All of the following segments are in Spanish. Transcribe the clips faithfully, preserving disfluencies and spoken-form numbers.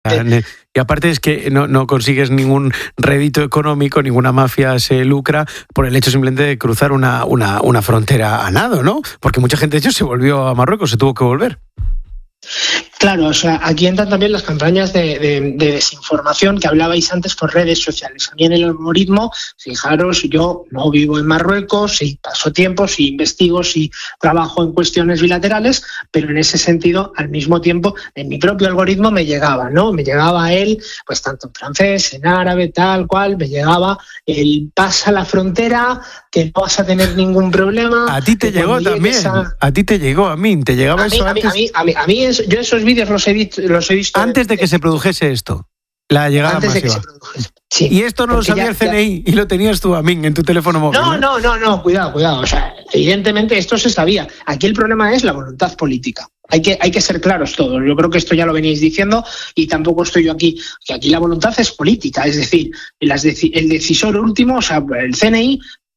Y aparte es que no, no consigues ningún rédito económico, ninguna mafia se lucra por el hecho simplemente de cruzar una, una, una frontera a nado, ¿no? Porque mucha gente, de hecho, se volvió a Marruecos, se tuvo que volver. Claro, o sea, aquí entran también las campañas de, de, de desinformación que hablabais antes por redes sociales. A mí en el algoritmo, fijaros, yo no vivo en Marruecos, sí paso tiempo, sí investigo, sí trabajo en cuestiones bilaterales, pero en ese sentido, al mismo tiempo, en mi propio algoritmo me llegaba, ¿no? Me llegaba a él, pues tanto en francés, en árabe, tal cual, me llegaba el pasa la frontera, que no vas a tener ningún problema. A ti te llegó también, a... a ti te llegó, a mí, te llegaba a mí, eso a mí, antes. A mí, a mí, a mí es, yo esos vídeos los he visto, los he visto antes de que en, se produjese esto, la llegada antes masiva. De que se produjese. Sí, y esto no lo sabía ya, el C N I ya... y lo tenías tú, Amin, en tu teléfono móvil. No, no, no, no, no, cuidado, cuidado. O sea, evidentemente esto se sabía. Aquí el problema es la voluntad política. Hay que, hay que ser claros todos. Yo creo que esto ya lo veníais diciendo y tampoco estoy yo aquí. Que aquí la voluntad es política, es decir, las deci- el decisor último, o sea, el C N I,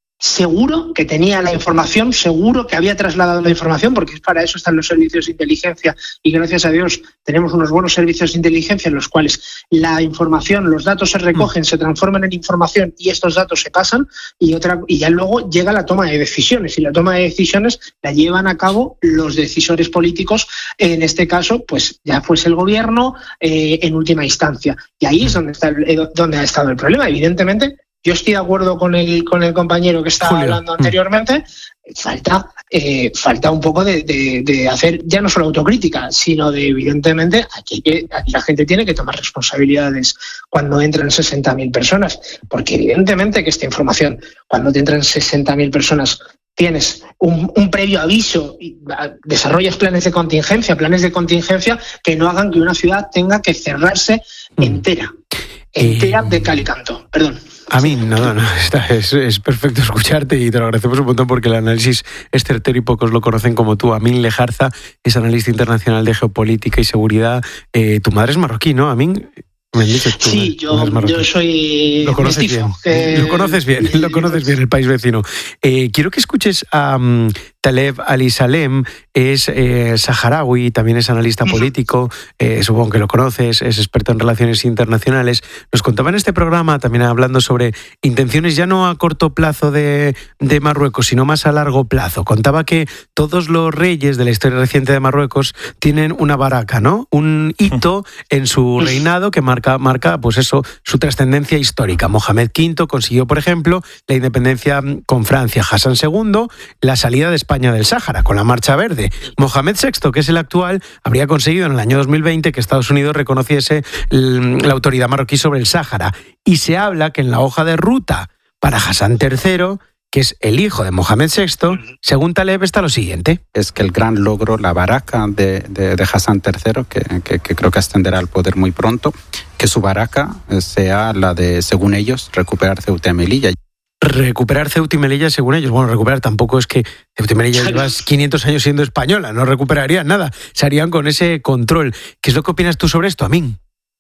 seguro que tenía la información, seguro que había trasladado la información, porque para eso están los servicios de inteligencia y gracias a Dios tenemos unos buenos servicios de inteligencia en los cuales la información, los datos se recogen, mm. se transforman en información y estos datos se pasan y, otra, y ya luego llega la toma de decisiones y la toma de decisiones la llevan a cabo los decisores políticos, en este caso pues ya fuese el gobierno eh, en última instancia y ahí es donde, está el, eh, donde ha estado el problema, evidentemente. Yo estoy de acuerdo con el con el compañero que estaba Julio. hablando anteriormente. Falta eh, falta un poco de, de, de hacer ya no solo autocrítica, sino de, evidentemente, aquí, aquí la gente tiene que tomar responsabilidades cuando entran sesenta mil personas. Porque, evidentemente, que esta información, cuando te entran sesenta mil personas, tienes un, un previo aviso, y desarrollas planes de contingencia, planes de contingencia que no hagan que una ciudad tenga que cerrarse entera, entera de cal y canto. Perdón. A mí, no, no, no está, es, es perfecto escucharte y te lo agradecemos un montón porque el análisis es certero y pocos lo conocen como tú. Amin Lejarza es analista internacional de geopolítica y seguridad. Eh, tu madre es marroquí, ¿no, Amin? Me dices tú, sí, yo, yo soy lo conoces mestizo. Bien, eh, lo conoces bien, lo conoces bien, el país vecino. Eh, quiero que escuches a um, Taleb Ali-Salem, es eh, saharaui, también es analista político, eh, supongo que lo conoces, es experto en relaciones internacionales. Nos contaba en este programa, también hablando sobre intenciones ya no a corto plazo de, de Marruecos, sino más a largo plazo. Contaba que todos los reyes de la historia reciente de Marruecos tienen una baraca, ¿no? Un hito en su reinado que marca marca pues eso, su trascendencia histórica. Mohamed quinto consiguió, por ejemplo, la independencia con Francia. Hassan segundo, la salida de España del Sáhara con la Marcha Verde. Mohamed sexto, que es el actual, habría conseguido en el año dos mil veinte que Estados Unidos reconociese la autoridad marroquí sobre el Sáhara. Y se habla que en la hoja de ruta para Hassan tercero, que es el hijo de Mohamed sexto, según Taleb está lo siguiente. Es que el gran logro, la baraca de, de, de Hassan tercero, que, que, que creo que ascenderá al poder muy pronto, que su baraca sea la de, según ellos, recuperar Ceuta y Melilla. Recuperar Ceuta y Melilla, según ellos. Bueno, recuperar tampoco es que Ceuta y Melilla llevas quinientos años siendo española, no recuperarían nada, se harían con ese control. ¿Qué es lo que opinas tú sobre esto, Amin?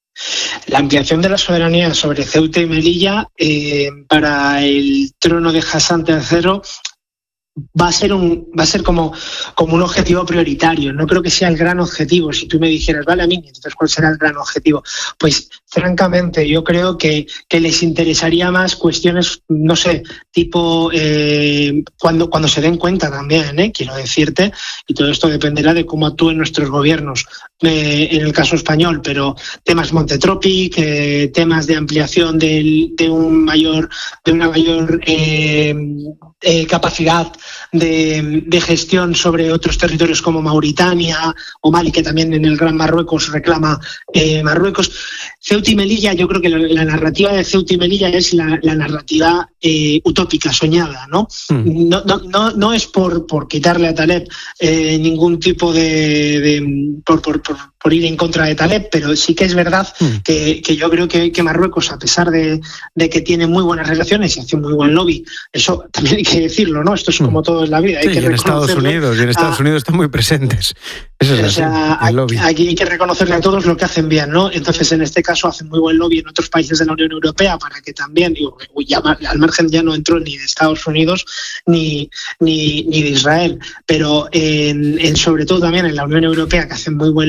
La ampliación de la soberanía sobre Ceuta y Melilla eh, para el trono de Hassan tercero va a ser un va a ser como, como un objetivo prioritario. No creo que sea el gran objetivo. Si tú me dijeras, vale, a mí, entonces ¿cuál será el gran objetivo? Pues francamente yo creo que, que les interesaría más cuestiones, no sé, tipo eh, cuando, cuando se den cuenta también, ¿eh? Quiero decirte, y todo esto dependerá de cómo actúen nuestros gobiernos eh, en el caso español, pero temas Montetropic, eh, temas de ampliación del, de un mayor de una mayor eh, eh, capacidad De, de gestión sobre otros territorios como Mauritania o Mali, que también en el Gran Marruecos reclama eh, Marruecos. Ceuta y Melilla, yo creo que la, la narrativa de Ceuta y Melilla es la, la narrativa eh, utópica, soñada, ¿no? Mm. No, no, no, no es por, por quitarle a Taleb eh, ningún tipo de... de por, por, por, por ir en contra de Taleb, pero sí que es verdad mm. que, que yo creo que, que Marruecos, a pesar de, de que tiene muy buenas relaciones y hace un muy buen lobby, eso también hay que decirlo, ¿no? Esto es como todo en la vida. Hay sí, que y en Estados Unidos, y en Estados a, Unidos están muy presentes. Eso es o sea, así, el lobby. Aquí hay que reconocerle a todos lo que hacen bien, ¿no? Entonces, en este caso, hacen muy buen lobby en otros países de la Unión Europea para que también, digo, ya, al margen ya no entró ni de Estados Unidos ni, ni, ni de Israel, pero en, en, sobre todo también en la Unión Europea, que hacen muy buen lobby.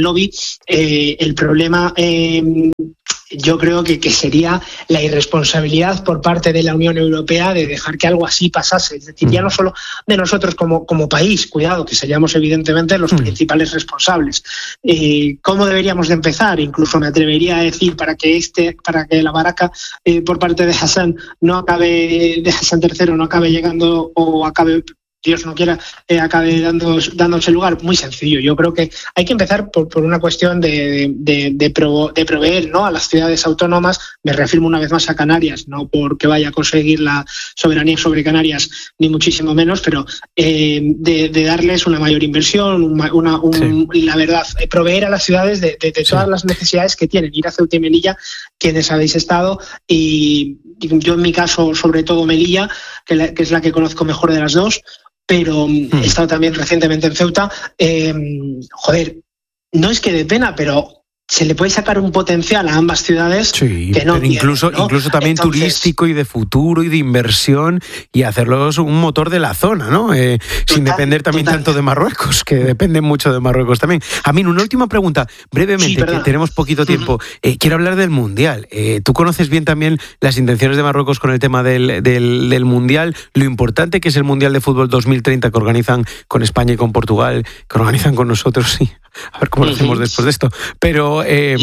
Eh, el problema... Eh, Yo creo que, que sería la irresponsabilidad por parte de la Unión Europea de dejar que algo así pasase. Es decir, ya no solo de nosotros como, como país, cuidado, que seríamos evidentemente los principales responsables. Eh, ¿Cómo deberíamos de empezar? Incluso me atrevería a decir para que este, para que la baraca eh, por parte de Hassan no acabe, de Hassan tercero no acabe llegando o acabe, Dios no quiera, eh, acabe dando, dándose lugar. Muy sencillo. Yo creo que hay que empezar por, por una cuestión de, de, de, pro, de proveer, ¿no?, a las ciudades autónomas. Me reafirmo una vez más a Canarias, no porque vaya a conseguir la soberanía sobre Canarias, ni muchísimo menos, pero eh, de, de darles una mayor inversión, una, una, un, sí. la verdad, eh, proveer a las ciudades de, de, de todas sí. las necesidades que tienen. Ir a Ceuta y Melilla, quienes habéis estado, y, y yo en mi caso, sobre todo Melilla, que, la, que es la que conozco mejor de las dos, pero mm. he estado también recientemente en Ceuta. Eh, joder, no es que dé pena, pero se le puede sacar un potencial a ambas ciudades sí, que no pero incluso, tienen, ¿no? incluso también Entonces, turístico y de futuro y de inversión, y hacerlos un motor de la zona, ¿no? Eh, total, sin depender también total. tanto de Marruecos, que dependen mucho de Marruecos también. Amin, una última pregunta, brevemente, sí, que tenemos poquito tiempo. Eh, quiero hablar del Mundial. Eh, tú conoces bien también las intenciones de Marruecos con el tema del, del, del Mundial, lo importante que es el Mundial de Fútbol dos mil treinta que organizan con España y con Portugal, que organizan con nosotros, sí. A ver cómo lo hacemos después de esto. Pero eh,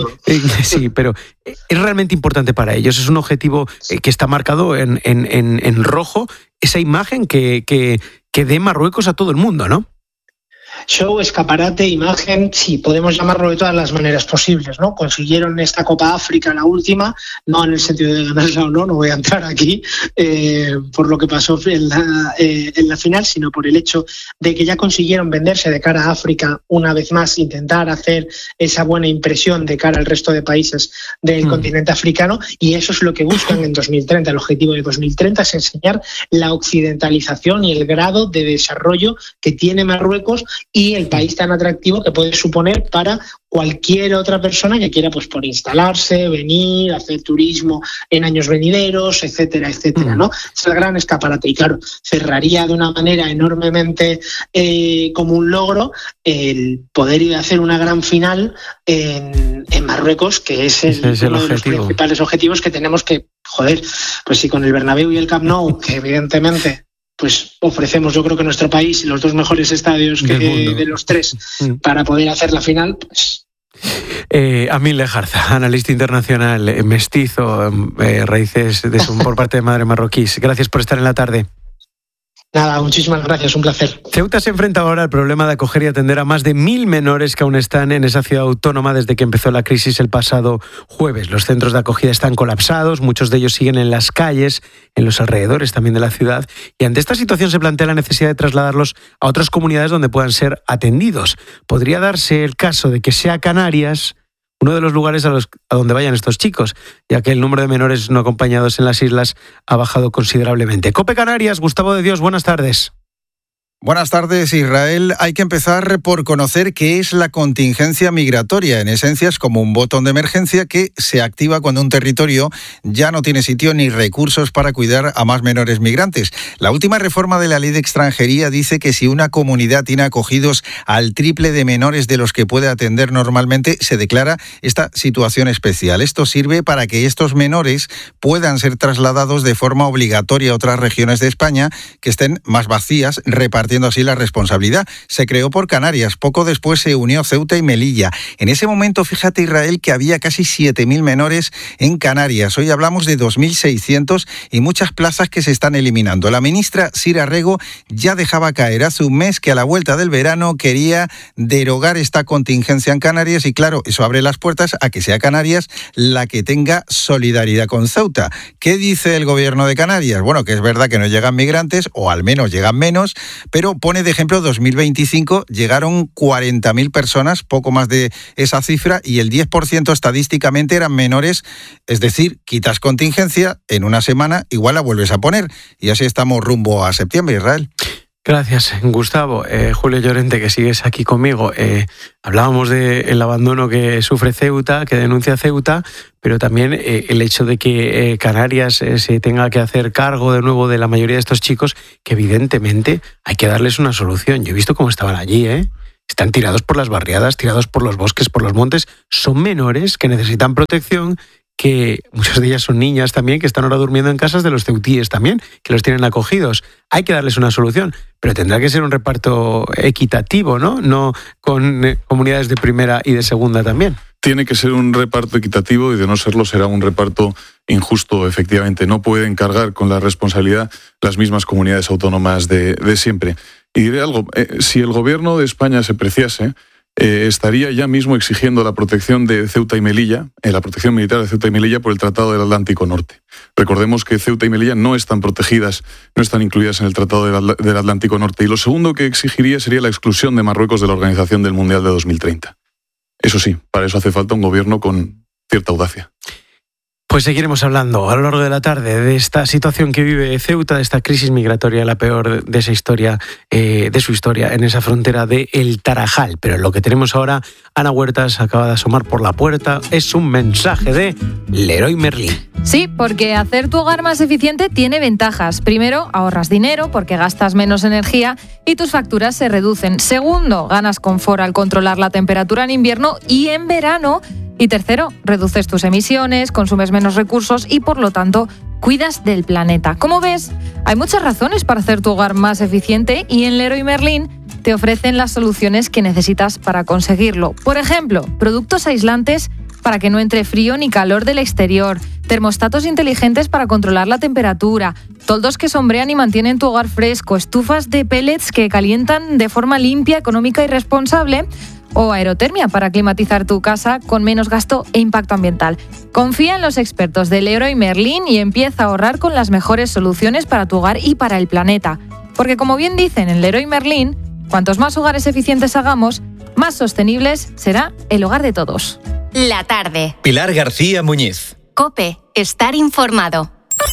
sí, pero es realmente importante para ellos. Es un objetivo que está marcado en, en, en, en rojo, esa imagen que, que, que dé Marruecos a todo el mundo, ¿no? Show, escaparate, imagen, sí, podemos llamarlo de todas las maneras posibles, ¿no? Consiguieron esta Copa África, la última, no en el sentido de ganarla o no, no voy a entrar aquí eh, por lo que pasó en la, eh, en la final, sino por el hecho de que ya consiguieron venderse de cara a África una vez más, intentar hacer esa buena impresión de cara al resto de países del mm. continente africano, y eso es lo que buscan en dos mil treinta. El objetivo de dos mil treinta es enseñar la occidentalización y el grado de desarrollo que tiene Marruecos y el país tan atractivo que puede suponer para cualquier otra persona que quiera, pues, por instalarse, venir, hacer turismo en años venideros, etcétera, etcétera, ¿no? Es el gran escaparate. Y claro, cerraría de una manera enormemente eh, como un logro el poder ir a hacer una gran final en, en Marruecos, que es, el, es el uno objetivo. de los principales objetivos que tenemos que, joder, pues si con el Bernabéu y el Camp Nou, que evidentemente pues ofrecemos, yo creo que nuestro país, los dos mejores estadios que, de los tres para poder hacer la final, pues... Eh, Amin Lejarza, analista internacional, eh, mestizo, eh, raíces de su, por parte de madre marroquíes. Gracias por estar en la tarde. Nada, muchísimas gracias, un placer. Ceuta se enfrenta ahora al problema de acoger y atender a más de mil menores que aún están en esa ciudad autónoma desde que empezó la crisis el pasado jueves. Los centros de acogida están colapsados, muchos de ellos siguen en las calles, en los alrededores también de la ciudad, y ante esta situación se plantea la necesidad de trasladarlos a otras comunidades donde puedan ser atendidos. Podría darse el caso de que sea Canarias uno de los lugares a, los, a donde vayan estos chicos, ya que el número de menores no acompañados en las islas ha bajado considerablemente. COPE Canarias, Gustavo de Dios, buenas tardes. Buenas tardes, Israel. Hay que empezar por conocer qué es la contingencia migratoria. En esencia es como un botón de emergencia que se activa cuando un territorio ya no tiene sitio ni recursos para cuidar a más menores migrantes. La última reforma de la Ley de Extranjería dice que si una comunidad tiene acogidos al triple de menores de los que puede atender normalmente, se declara esta situación especial. Esto sirve para que estos menores puedan ser trasladados de forma obligatoria a otras regiones de España que estén más vacías, repartidas así la responsabilidad. Se creó por Canarias, poco después se unió Ceuta y Melilla. En ese momento, fíjate, Israel, que había casi siete mil menores en Canarias. Hoy hablamos de dos mil seiscientos y muchas plazas que se están eliminando. La ministra Sira Rego ya dejaba caer hace un mes que a la vuelta del verano quería derogar esta contingencia en Canarias y claro, eso abre las puertas a que sea Canarias la que tenga solidaridad con Ceuta. ¿Qué dice el gobierno de Canarias? Bueno, que es verdad que no llegan migrantes, o al menos llegan menos, pero Pero pone de ejemplo dos mil veinticinco, llegaron cuarenta mil personas, poco más de esa cifra, y el diez por ciento estadísticamente eran menores, es decir, quitas contingencia, en una semana igual la vuelves a poner, y así estamos rumbo a septiembre, Israel. Gracias, Gustavo. Eh, Julio Llorente, que sigues aquí conmigo. Eh, hablábamos del abandono que sufre Ceuta, que denuncia Ceuta, pero también eh, el hecho de que eh, Canarias eh, se tenga que hacer cargo de nuevo de la mayoría de estos chicos, que evidentemente hay que darles una solución. Yo he visto cómo estaban allí, ¿eh? están tirados por las barriadas, tirados por los bosques, por los montes. Son menores que necesitan protección, que muchas de ellas son niñas también, que están ahora durmiendo en casas de los ceutíes también, que los tienen acogidos. Hay que darles una solución, pero tendrá que ser un reparto equitativo, ¿no? No con eh, comunidades de primera y de segunda también. Tiene que ser un reparto equitativo y de no serlo será un reparto injusto, efectivamente. No pueden cargar con la responsabilidad las mismas comunidades autónomas de, de siempre. Y diré algo, eh, si el gobierno de España se preciase, eh, estaría ya mismo exigiendo la protección de Ceuta y Melilla, eh, la protección militar de Ceuta y Melilla por el Tratado del Atlántico Norte. Recordemos que Ceuta y Melilla no están protegidas, no están incluidas en el Tratado del, del Atlántico Norte. Y lo segundo que exigiría sería la exclusión de Marruecos de la Organización del Mundial de dos mil treinta. Eso sí, para eso hace falta un gobierno con cierta audacia. Pues seguiremos hablando a lo largo de la tarde de esta situación que vive Ceuta, de esta crisis migratoria, la peor de esa historia, eh, de su historia, en esa frontera de El Tarajal. Pero lo que tenemos ahora, Ana Huertas acaba de asomar por la puerta, es un mensaje de Leroy Merlin. Sí, porque hacer tu hogar más eficiente tiene ventajas. Primero, ahorras dinero porque gastas menos energía y tus facturas se reducen. Segundo, ganas confort al controlar la temperatura en invierno y en verano. Y tercero, reduces tus emisiones, consumes menos recursos y, por lo tanto, cuidas del planeta. Como ves, hay muchas razones para hacer tu hogar más eficiente y en Leroy Merlin te ofrecen las soluciones que necesitas para conseguirlo. Por ejemplo, productos aislantes para que no entre frío ni calor del exterior, termostatos inteligentes para controlar la temperatura, toldos que sombrean y mantienen tu hogar fresco, estufas de pellets que calientan de forma limpia, económica y responsable, o aerotermia para climatizar tu casa con menos gasto e impacto ambiental. Confía en los expertos de Leroy Merlin y empieza a ahorrar con las mejores soluciones para tu hogar y para el planeta. Porque como bien dicen en Leroy Merlin, cuantos más hogares eficientes hagamos, más sostenibles será el hogar de todos. La tarde. Pilar García Muñiz. COPE. Estar informado.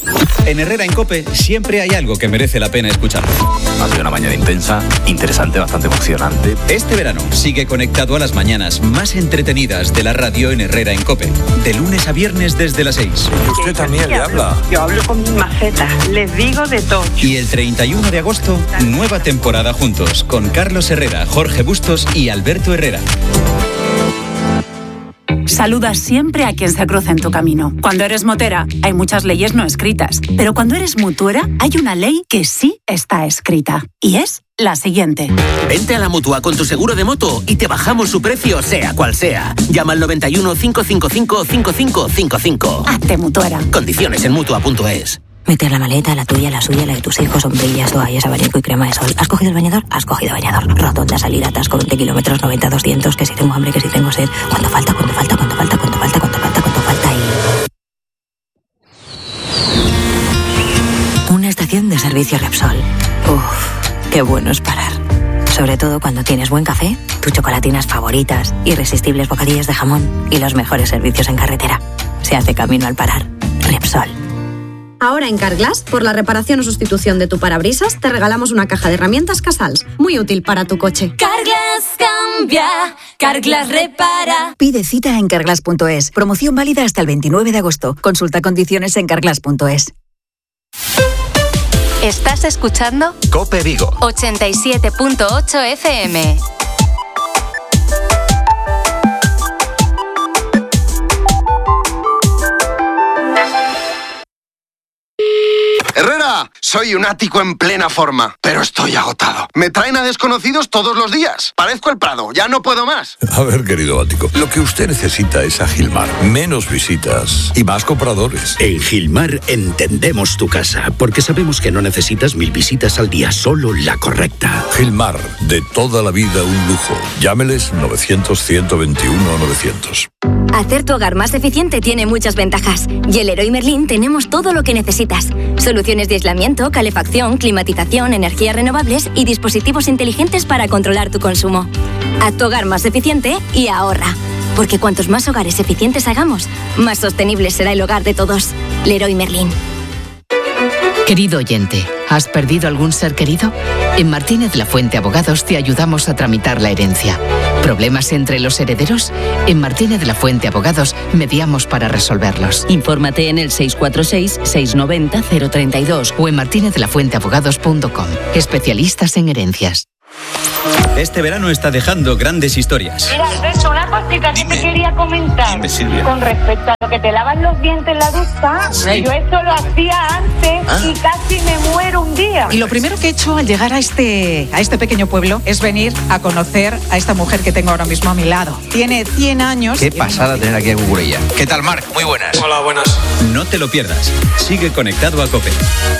En Herrera en COPE siempre hay algo que merece la pena escuchar. Ha sido una mañana intensa, interesante, bastante emocionante. Este verano sigue conectado a las mañanas más entretenidas de la radio en Herrera en COPE. De lunes a viernes desde las seis. Y usted también le habla. Yo hablo con mis macetas, les digo de todo. Y el treinta y uno de agosto, nueva temporada juntos con Carlos Herrera, Jorge Bustos y Alberto Herrera. Saluda siempre a quien se cruza en tu camino. Cuando eres motera, hay muchas leyes no escritas. Pero cuando eres mutuera, hay una ley que sí está escrita. Y es la siguiente. Vente a la Mutua con tu seguro de moto y te bajamos su precio, sea cual sea. Llama al noventa y uno, cinco cinco cinco, cinco cinco cinco cinco. Hazte mutuera. Condiciones en Mutua punto es. Meter la maleta, la tuya, la suya, la de tus hijos, sombrillas, toallas, abanico y crema de sol. ¿Has cogido el bañador? Has cogido bañador. Rotonda, salida, atasco, veinte kilómetros, noventa, doscientos, que si tengo hambre, que si tengo sed. ¿Cuánto falta? ¿Cuánto falta? ¿Cuánto falta? ¿Cuánto falta? ¿Cuánto falta? ¿Cuánto falta? Y... una estación de servicio Repsol. Uff, qué bueno es parar. Sobre todo cuando tienes buen café, tus chocolatinas favoritas, irresistibles bocadillos de jamón y los mejores servicios en carretera. Se hace camino al parar. Repsol. Ahora en Carglass, por la reparación o sustitución de tu parabrisas, te regalamos una caja de herramientas Casals, muy útil para tu coche. Carglass cambia, Carglass repara. Pide cita en carglass punto es. Promoción válida hasta el veintinueve de agosto. Consulta condiciones en carglass punto es. ¿Estás escuchando? COPE Vigo. ochenta y siete punto ocho F M. Herrera, soy un ático en plena forma, pero estoy agotado. Me traen a desconocidos todos los días. Parezco el Prado, ya no puedo más. A ver, querido ático, lo que usted necesita es a Gilmar. Menos visitas y más compradores. En Gilmar entendemos tu casa, porque sabemos que no necesitas mil visitas al día, solo la correcta. Gilmar, de toda la vida un lujo. Llámeles novecientos, ciento veintiuno, novecientos. Hacer tu hogar más eficiente tiene muchas ventajas. Y en Leroy Merlin tenemos todo lo que necesitas. Soluciones de aislamiento, calefacción, climatización, energías renovables y dispositivos inteligentes para controlar tu consumo. Haz tu hogar más eficiente y ahorra. Porque cuantos más hogares eficientes hagamos, más sostenible será el hogar de todos. Leroy Merlin. Querido oyente, ¿has perdido algún ser querido? En Martínez La Fuente Abogados te ayudamos a tramitar la herencia. ¿Problemas entre los herederos? En Martínez La Fuente Abogados mediamos para resolverlos. Infórmate en el seis cuatro seis, seis nueve cero, cero tres dos o en martinez la fuente abogados punto com. Especialistas en herencias. Este verano está dejando grandes historias. Mira, Alberto, una cosita que te quería comentar. Dime, Silvia. Con respecto a lo que te lavas los dientes en la ducha, Sí. yo eso lo hacía antes Ah. y casi me muero un día. Y lo primero que he hecho al llegar a este, a este pequeño pueblo es venir a conocer a esta mujer que tengo ahora mismo a mi lado. Tiene cien años. Qué pasada tener aquí a Cucurella. ¿Qué tal, Marc? Muy buenas. Hola, buenas. No te lo pierdas. Sigue conectado a COPE.